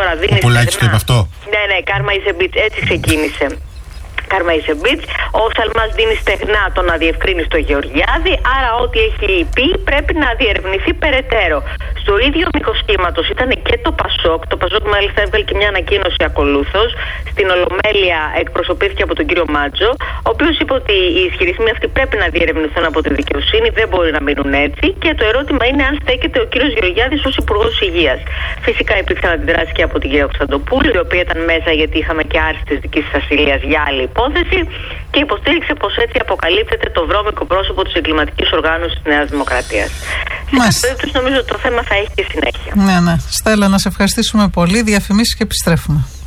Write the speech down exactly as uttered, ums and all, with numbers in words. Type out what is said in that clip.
τώρα δίνει. Ο Πολάκης το είπε αυτό. Ναι, ναι, Karma is a bitch, έτσι ξεκίνησε. Karma is a bitch. Ο Σαλμάς δίνει στεγνά το να διευκρίνει στο Γεωργιάδη, άρα ό,τι έχει πει πρέπει να διερευνηθεί περαιτέρω. Στο ίδιο μήκος κύματος ήταν και το Πασόκ. Το Πασόκ μάλιστα έβγαλε και μια ανακοίνωση ακολούθως. Στην Ολομέλεια εκπροσωπήθηκε από τον κύριο Μάτζο, ο οποίος είπε ότι οι ισχυρισμοί αυτοί πρέπει να διερευνηθούν από τη δικαιοσύνη, δεν μπορεί να μείνουν έτσι. Και το ερώτημα είναι αν στέκεται ο κύριος Γεωργιάδης ως Υπουργός Υγείας. Φυσικά υπήρξαν αντιδράσεις και από την κυρία Κωνσταντοπούλου, η οποία ήταν μέσα γιατί είχαμε και άρση της δικής της ασυλίας για άλλη υπόθεση, και υποστήριξε πως έτσι αποκαλύπτεται το βρώμικο πρόσωπο της εγκληματικής οργάνωσης της Νέας Δημοκρατίας. Σε αυτή περίπτωση νομίζω ότι το θέμα θα έχει και συνέχεια. Ναι, ναι. Στέλλα, να σε ευχαριστήσουμε πολύ. Διαφημίσεις και επιστρέφουμε.